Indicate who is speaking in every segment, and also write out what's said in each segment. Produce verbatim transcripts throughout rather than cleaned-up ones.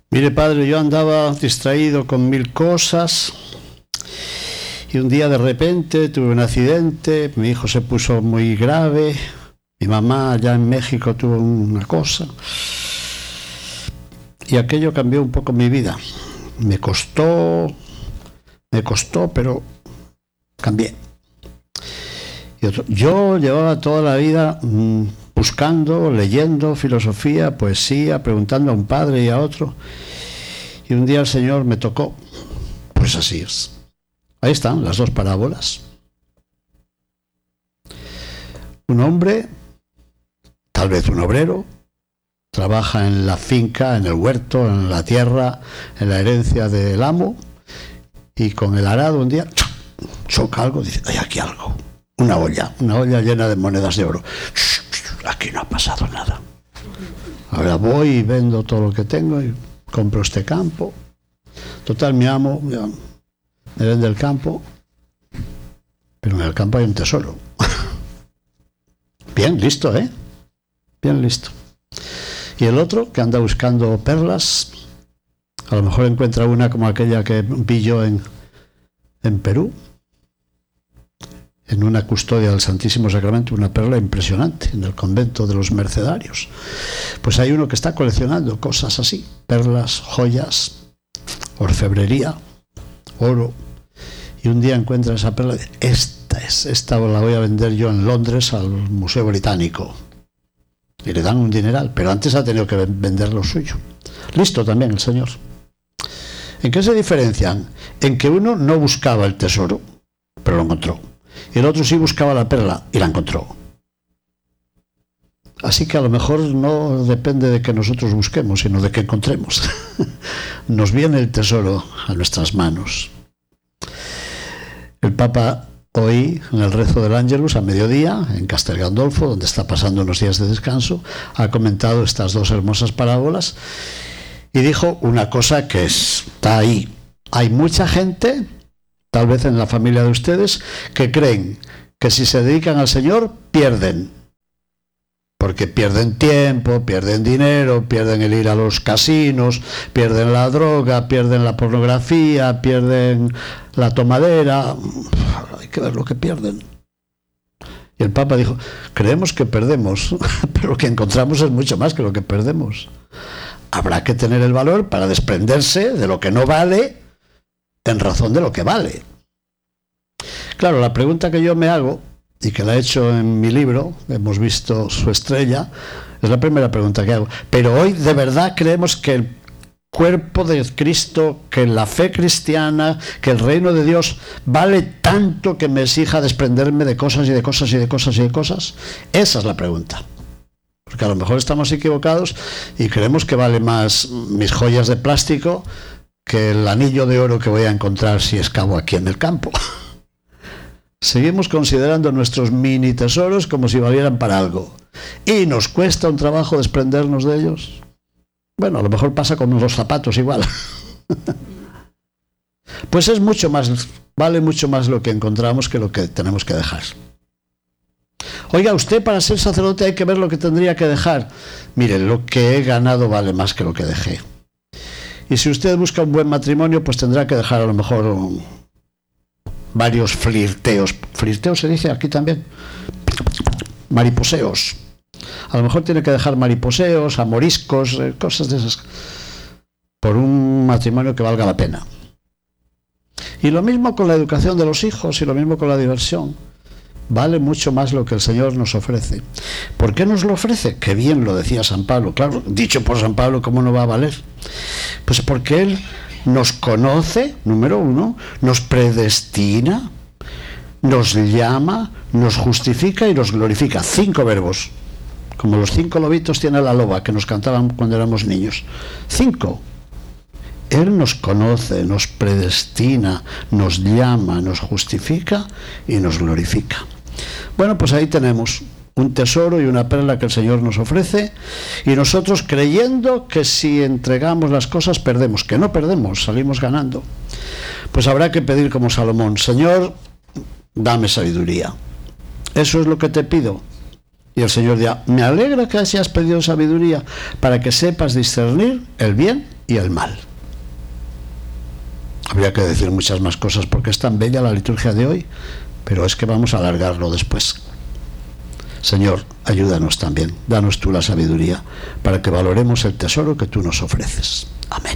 Speaker 1: Mire, padre, yo andaba distraído con mil cosas y un día de repente tuve un accidente, mi hijo se puso muy grave, mi mamá allá en México tuvo una cosa y aquello cambió un poco mi vida. Me costó, me costó, pero cambié. Y otro, yo llevaba toda la vida mmm, buscando, leyendo filosofía, poesía, preguntando a un padre y a otro. Y un día el Señor me tocó. Pues así es. Ahí están las dos parábolas. Un hombre, tal vez un obrero, trabaja en la finca, en el huerto, en la tierra, en la herencia del amo, y con el arado un día choca algo, dice, hay aquí algo. Una olla, una olla llena de monedas de oro. Aquí no ha pasado nada. Ahora voy y vendo todo lo que tengo y compro este campo. Total, mi amo me vende el campo, pero en el campo hay un tesoro. Bien, listo, ¿eh? Bien listo. Y el otro, que anda buscando perlas, a lo mejor encuentra una como aquella que vi yo en, en Perú, en una custodia del Santísimo Sacramento, una perla impresionante, en el convento de los Mercedarios. Pues hay uno que está coleccionando cosas así, perlas, joyas, orfebrería, oro, y un día encuentra esa perla y dice, esta es, esta la voy a vender yo en Londres al Museo Británico. Y le dan un dineral, pero antes ha tenido que vender lo suyo. Listo también el Señor. ¿En qué se diferencian? En que uno no buscaba el tesoro, pero lo encontró. Y el otro sí buscaba la perla y la encontró. Así que a lo mejor no depende de que nosotros busquemos, sino de que encontremos. Nos viene el tesoro a nuestras manos. El Papa hoy, en el rezo del Ángelus, a mediodía, en Castel Gandolfo, donde está pasando unos días de descanso, ha comentado estas dos hermosas parábolas y dijo una cosa que está ahí. Hay mucha gente, tal vez en la familia de ustedes, que creen que si se dedican al Señor, pierden. Porque pierden tiempo, pierden dinero, pierden el ir a los casinos, pierden la droga, pierden la pornografía, pierden la tomadera. Hay que ver lo que pierden. Y el Papa dijo, creemos que perdemos, pero lo que encontramos es mucho más que lo que perdemos. Habrá que tener el valor para desprenderse de lo que no vale en razón de lo que vale. Claro, la pregunta que yo me hago, y que la he hecho en mi libro, hemos visto su estrella, es la primera pregunta que hago. Pero hoy de verdad creemos que el cuerpo de Cristo, que la fe cristiana, que el reino de Dios vale tanto que me exija desprenderme de cosas y de cosas y de cosas y de cosas. Esa es la pregunta. Porque a lo mejor estamos equivocados y creemos que vale más mis joyas de plástico que el anillo de oro que voy a encontrar si excavo aquí en el campo. Seguimos considerando nuestros mini tesoros como si valieran para algo. ¿Y nos cuesta un trabajo desprendernos de ellos? Bueno, a lo mejor pasa con los zapatos igual. Pues es mucho más, vale mucho más lo que encontramos que lo que tenemos que dejar. Oiga, usted para ser sacerdote hay que ver lo que tendría que dejar. Mire, lo que he ganado vale más que lo que dejé. Y si usted busca un buen matrimonio, pues tendrá que dejar a lo mejor un, varios flirteos. ¿Flirteos se dice aquí también? Mariposeos. A lo mejor tiene que dejar mariposeos, amoriscos, eh, cosas de esas, por un matrimonio que valga la pena. Y lo mismo con la educación de los hijos y lo mismo con la diversión. Vale mucho más lo que el Señor nos ofrece. ¿Por qué nos lo ofrece? Qué bien lo decía San Pablo. Claro, dicho por San Pablo, ¿cómo no va a valer? Pues porque Él nos conoce, número uno, nos predestina, nos llama, nos justifica y nos glorifica. Cinco verbos. Como los cinco lobitos tiene la loba que nos cantaban cuando éramos niños. Cinco. Él nos conoce, nos predestina, nos llama, nos justifica y nos glorifica. Bueno, pues ahí tenemos un tesoro y una perla que el Señor nos ofrece, y nosotros creyendo que si entregamos las cosas perdemos, que no perdemos, salimos ganando. Pues habrá que pedir como Salomón: Señor, dame sabiduría. Eso es lo que te pido. Y el Señor dirá: me alegra que hayas pedido sabiduría para que sepas discernir el bien y el mal. Habría que decir muchas más cosas porque es tan bella la liturgia de hoy, pero es que vamos a alargarlo después. Señor, ayúdanos también, danos tú la sabiduría para que valoremos el tesoro que tú nos ofreces. Amén.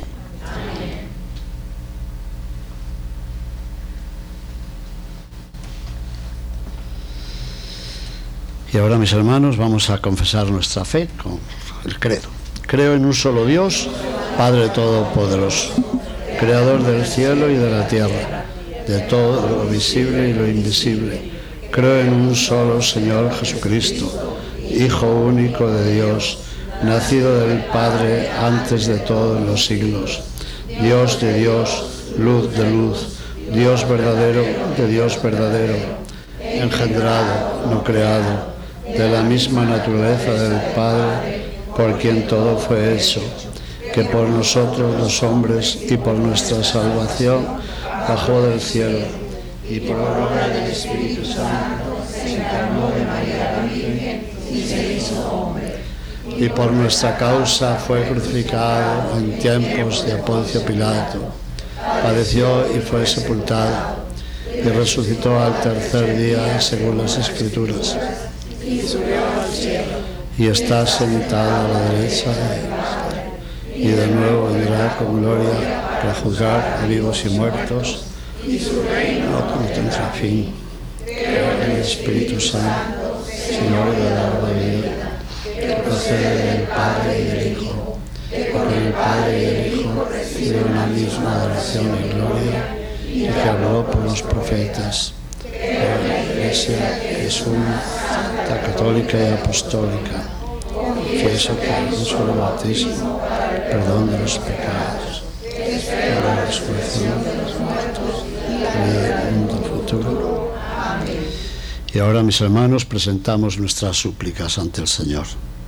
Speaker 1: Y ahora, mis hermanos, vamos a confesar nuestra fe con el credo. Creo en un solo Dios, Padre Todopoderoso, Creador del cielo y de la tierra, de todo lo visible y lo invisible. Creo en un solo Señor Jesucristo, Hijo único de Dios, nacido del Padre antes de todos los siglos, Dios de Dios, luz de luz, Dios verdadero de Dios verdadero, engendrado, no creado, de la misma naturaleza del Padre, por quien todo fue hecho, que por nosotros los hombres y por nuestra salvación bajó del cielo, y por obra del Espíritu Santo se encarnó de María la Virgen y se hizo hombre, y por nuestra causa fue crucificado en tiempos de Poncio Pilato, padeció y fue sepultado, y resucitó al tercer día según las Escrituras, y subió al cielo, y está sentado a la derecha de Dios, y de nuevo vendrá con gloria para juzgar a vivos y muertos, y su reino no tendrá fin. Creo en el Espíritu Santo, Señor de la vida, que procede del Padre y del Hijo, porque el Padre y el Hijo reciben una misma adoración y gloria, y que habló por los profetas. Creo en la Iglesia, que es una, santa, católica y apostólica. Confieso que hay un solo bautismo, perdón de los pecados, para la resurrección de los muertos y del mundo futuro. Y ahora, mis hermanos, presentamos nuestras súplicas ante el Señor.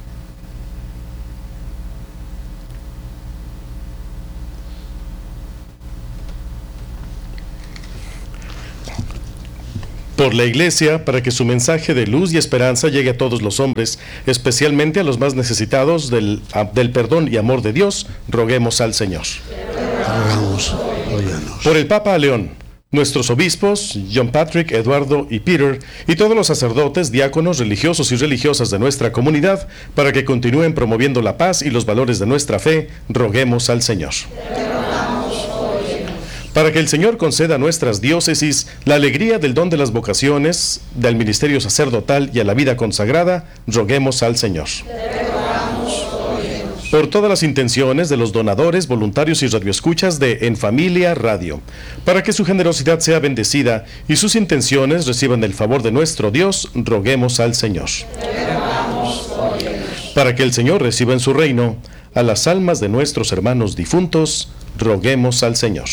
Speaker 2: Por la Iglesia, para que su mensaje de luz y esperanza llegue a todos los hombres, especialmente a los más necesitados del, del perdón y amor de Dios, roguemos al Señor.
Speaker 1: Rogamos, óyenos.
Speaker 2: Por el Papa León, nuestros obispos, John Patrick, Eduardo y Peter, y todos los sacerdotes, diáconos, religiosos y religiosas de nuestra comunidad, para que continúen promoviendo la paz y los valores de nuestra fe, roguemos al Señor. Para que el Señor conceda a nuestras diócesis la alegría del don de las vocaciones, del ministerio sacerdotal y a la vida consagrada, roguemos al Señor. Por todas las intenciones de los donadores, voluntarios y radioescuchas de En Familia Radio, para que su generosidad sea bendecida y sus intenciones reciban el favor de nuestro Dios, roguemos al Señor. Para que el Señor reciba en su reino a las almas de nuestros hermanos difuntos, roguemos al Señor.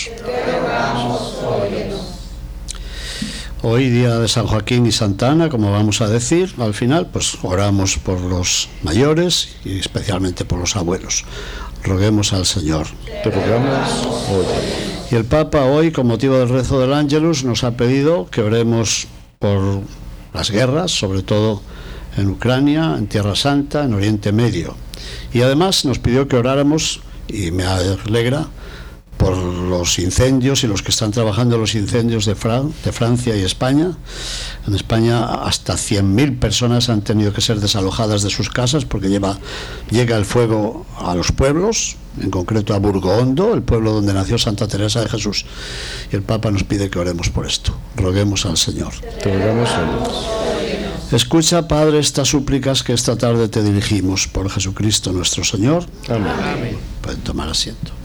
Speaker 1: Hoy, día de San Joaquín y Santa Ana, como vamos a decir al final, pues oramos por los mayores y especialmente por los abuelos. Roguemos al Señor.
Speaker 2: Te rogamos hoy.
Speaker 1: Y el Papa hoy, con motivo del rezo del Ángelus, nos ha pedido que oremos por las guerras, sobre todo en Ucrania, en Tierra Santa, en Oriente Medio. Y además nos pidió que oráramos, y me alegra, por los incendios y los que están trabajando en los incendios de, Fran- de Francia y España. En España hasta cien mil personas han tenido que ser desalojadas de sus casas porque lleva, llega el fuego a los pueblos, en concreto a Burgondo, el pueblo donde nació Santa Teresa de Jesús. Y el Papa nos pide que oremos por esto. Roguemos al Señor.
Speaker 2: Te rogamos hoy.
Speaker 1: Escucha, Padre, estas súplicas que esta tarde te dirigimos por Jesucristo nuestro Señor.
Speaker 2: Amén.
Speaker 1: Pueden tomar asiento.